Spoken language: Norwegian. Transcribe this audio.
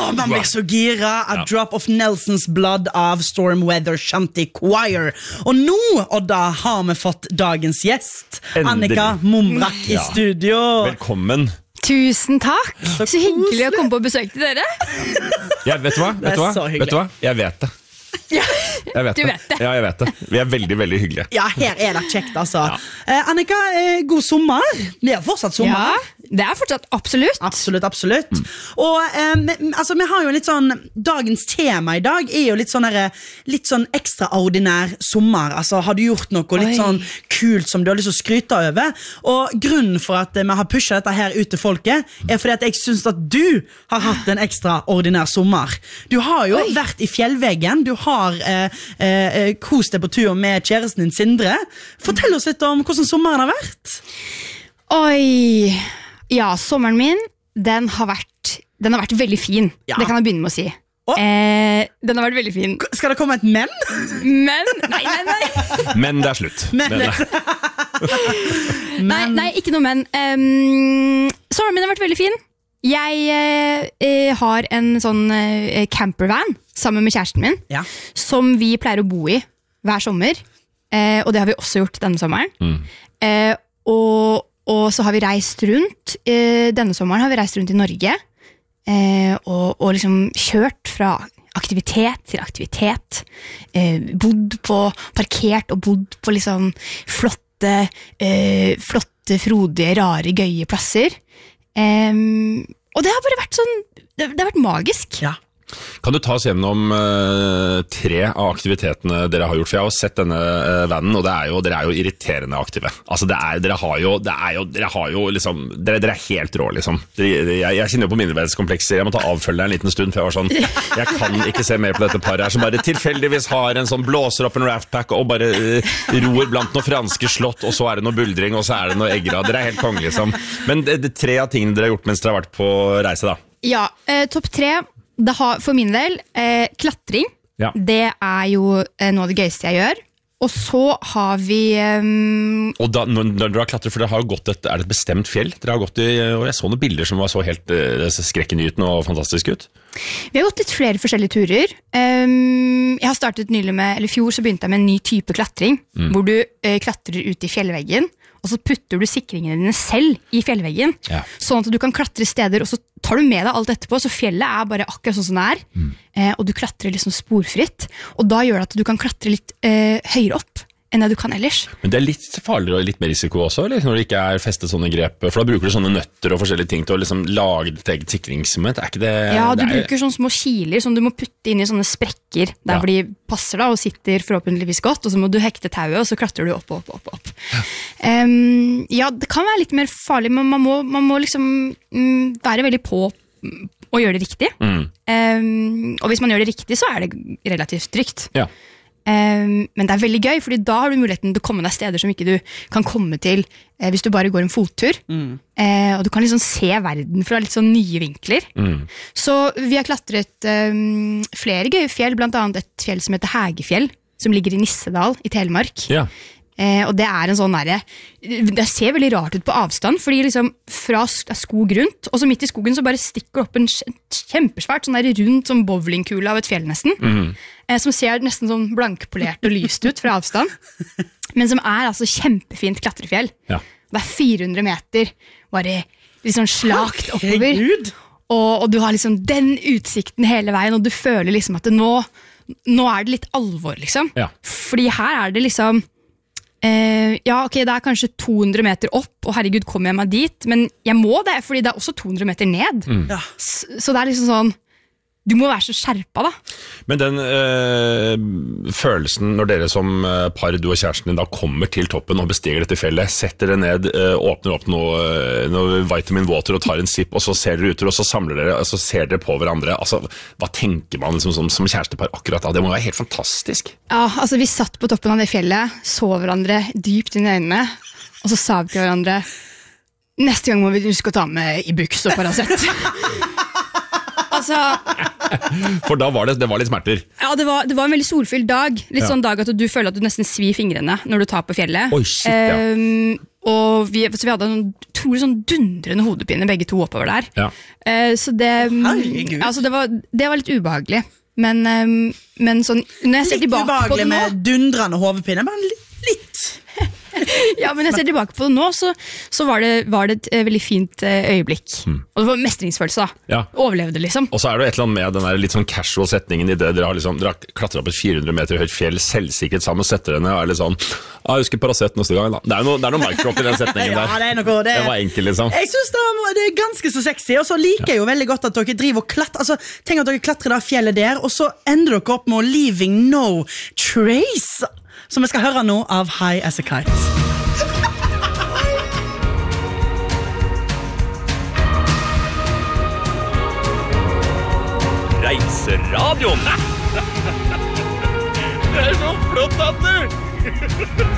man blir så gira. A Drop of Nelson's Blood av Storm Weather Shanty Choir. Og nå, Odda, har vi fått dagens gjest. Endelig. Annika Momrak i studio. Velkommen. Tusen takk. Så hyggelig å komme på besøk til dere. Vet du hva? Jeg vet det. Ja, du vet det. Ja, jeg vet det. Vi er veldig, veldig hyggelige. Ja, her er det kjekt, altså. Annika, god sommer. Vi har fortsatt sommer. Ja, det er fortsatt absolutt. Absolutt. Og altså, vi har jo litt sånn, dagens tema i dag er jo litt sånn ekstraordinær sommer. Altså, har du gjort noe litt sånn kult som du har lyst til å skryte over? Og grunnen for at vi har pushet dette her ut til folket, er fordi at jeg synes at du har hatt en ekstraordinær sommer. Du har jo vært i fjellveggen, du har kost deg på tur med kjæresten din Sindre. Fortell oss litt om hvordan sommeren har vært. Ja, sommeren min, den har vært veldig fin. Det kan jeg begynne med å si. Den har vært veldig fin. Skal det komme et men? Men? Nei. Men det er slutt. Nei, ikke noe men. Sommeren min har vært veldig fin. Jeg har en sånn campervan sammen med kjæresten min, som vi pleier å bo i hver sommer, og det har vi også gjort denne sommeren. Og så har vi reist rundt. Denne sommeren har vi reist rundt i Norge, og liksom kjørt fra aktivitet til aktivitet, parkert og bodd på liksom flotte, frodige, rare, gøye plasser. Og det har bare vært sånn, det har vært magisk. Ja. Kan du ta oss gjennom 3 av aktivitetene dere har gjort? For jeg har jo sett denne vanen, og dere er jo irriterende aktive. Altså, dere er helt rå, liksom. Jeg kjenner jo på mindreverdskomplekser. Jeg må ta avfølge en liten stund, for jeg var sånn, jeg kan ikke se mer på dette paret her, som bare tilfeldigvis har en sånn blåser opp en raftpack, og bare roer blant noen franske slott, og så er det noe buldring, og så er det noe eggrad. Dere er helt konge, liksom. Men det 3 av tingene dere har gjort mens dere har vært på reise, da? Ja, topp 3. For min del, klatring, det er jo noe av det gøyeste jeg gjør. Og så har vi... Og når dere har klatret, for dere har jo gått er det et bestemt fjell? Dere har gått og jeg så noen bilder som var så helt skrekkenytende og fantastisk ut. Vi har gått litt flere forskjellige turer. Jeg har startet nylig med, eller fjor så begynte jeg med en ny type klatring, hvor du klatrer ut i fjellveggen, og så putter du sikringene dine selv i fjellveggen, sånn at du kan klatre steder, og så tar du med deg alt etterpå, så fjellet er bare akkurat sånn som det er, og du klatrer liksom sporfritt, og da gjør det at du kan klatre litt høyere opp enn det du kan ellers. Men det er litt farligere og litt mer risiko også, eller? Når det ikke er festet sånne grep, for da bruker du sånne nøtter og forskjellige ting til å liksom lage ditt eget sikringsmoment, er ikke det... Ja, du bruker sånne små kiler som du må putte inn i sånne sprekker, der hvor de passer da, og sitter forhåpentligvis godt, og så må du hekte tauet, og så klatrer du opp. Ja, det kan være litt mer farlig, men man må liksom være veldig på å gjøre det riktig. Og hvis man gjør det riktig, så er det relativt trygt. Ja. Men det er veldig gøy, fordi da har du muligheten til å komme deg steder som ikke du kan komme til hvis du bare går en fottur. Og du kan liksom se verden fra litt sånn nye vinkler. Så vi har klatret flere gøye fjell, blant annet et fjell som heter Hægefjell, som ligger i Nissedal i Telemark. Ja. Og det er en sånn det ser veldig rart ut på avstand, fordi liksom fra skog rundt, og så midt i skogen så bare stikker opp en kjempesvært sånn rundt sånn bowlingkule av et fjell nesten, som ser nesten sånn blankpolert og lyst ut fra avstand, men som er altså kjempefint klatrefjell. Ja. Det er 400 meter, bare liksom slakt oppover, og du har liksom den utsikten hele veien, og du føler liksom at nå er det litt alvor liksom, fordi her er det liksom det er kanskje 200 meter opp, og herregud, kommer jeg meg dit? Men jeg må det, fordi det er også 200 meter ned. Så det er liksom sånn, du må være så skjerpa da. Men den følelsen når dere som par, du og kjæresten din da kommer til toppen og bestiger dette fjellet, setter dere ned, åpner opp noe vitamin water og tar en sipp, og så ser dere utover, og så samler dere, og så ser dere på hverandre. Altså, hva tenker man liksom, som kjærestepar akkurat da? Det må være helt fantastisk. Ja, altså vi satt på toppen av det fjellet, så hverandre dypt inn i øynene, og så sa vi til hverandre, neste gang må vi huske å ta med Ibux og Paracet. Altså, for da var det var litt smerter. Ja, det var en veldig solfylt dag. Litt sånn dag at du føler at du nesten svir fingrene når du tar på fjellet. Oi, shit, og vi hadde utrolig sånn dundrende hodepine begge to oppover der. Ja. Så det, altså det var litt ubehagelig. Men sånn, når jeg ser tilbake på det nå... Litt ubehagelig med dundrende hodepine, men litt... Ja, men jeg ser tilbake på det nå, så var det et veldig fint øyeblikk. Og det var mestringsfølelse da. Ja. Overlevde liksom. Og så er det et eller annet med den der litt sånn casual setningen i det dere har klatret opp et 400 meter høyt fjell, selvsikret sammen, setter dere ned og er litt sånn, jeg husker Paracet neste gang da. Det er noe micro i den setningen der. Ja, det var enkel liksom. Jeg synes det er ganske så sexy, og så liker jeg jo veldig godt at dere driver og klatrer, altså tenk at dere klatrer da fjellet der, og så ender dere opp med Leaving No Trace, som vi skal høre nå av High As A Kite. Reiseradioen. Det er så flott at du